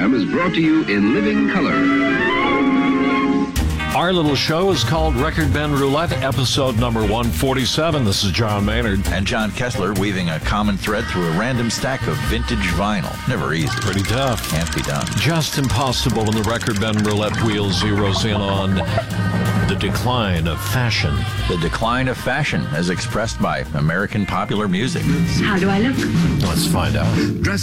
program is brought to you in living color. Our little show is called Record Bend Roulette, episode number 147. This is John Maynard. And John Kessler, weaving a common thread through a random stack of vintage vinyl. Never easy. Pretty tough. Can't be done. Just impossible when the Record Bend Roulette wheel zeroes in on the decline of fashion. The decline of fashion as expressed by American popular music. How do I look? Let's find out. Dress